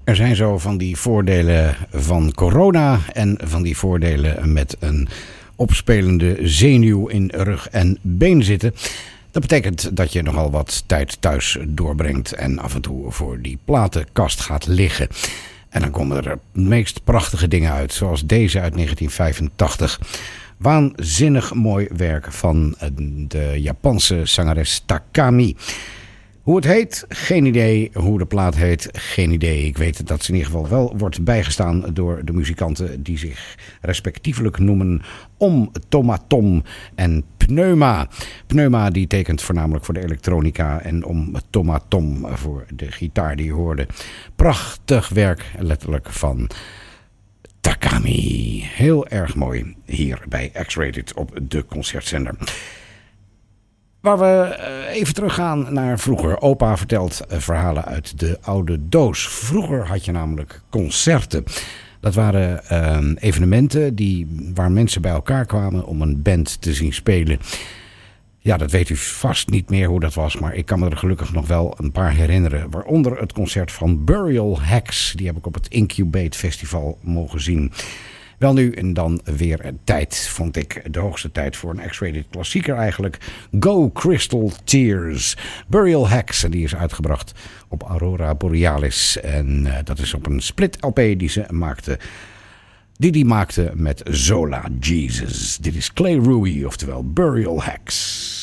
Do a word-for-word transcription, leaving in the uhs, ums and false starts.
Er zijn zo van die voordelen van corona en van die voordelen met een opspelende zenuw in rug en been zitten. Dat betekent dat je nogal wat tijd thuis doorbrengt en af en toe voor die platenkast gaat liggen. En dan komen er de meest prachtige dingen uit, zoals deze uit negentien vijfentachtig. Waanzinnig mooi werk van de Japanse zangeres Takami. Hoe het heet, geen idee. Hoe de plaat heet, geen idee. Ik weet dat ze in ieder geval wel wordt bijgestaan door de muzikanten die zich respectievelijk noemen Om Tomatom en Pneuma. Pneuma die tekent voornamelijk voor de elektronica en Om Tomatom voor de gitaar die je hoorde. Prachtig werk, letterlijk, van Takami. Heel erg mooi hier bij X-Rated op de concertzender. Waar we even teruggaan naar vroeger. Opa vertelt verhalen uit de oude doos. Vroeger had je namelijk concerten. Dat waren uh, evenementen die, waar mensen bij elkaar kwamen om een band te zien spelen. Ja, dat weet u vast niet meer hoe dat was, maar ik kan me er gelukkig nog wel een paar herinneren. Waaronder het concert van Burial Hacks. Die heb ik op het Incubate Festival mogen zien. Wel nu en dan weer tijd, vond ik de hoogste tijd voor een X-Rated klassieker eigenlijk. Go Crystal Tears. Burial Hacks, en die is uitgebracht op Aurora Borealis. En uh, dat is op een split L P die ze maakte. Die die maakte met Zola Jesus. Dit is Clay Ruey, oftewel Burial Hacks.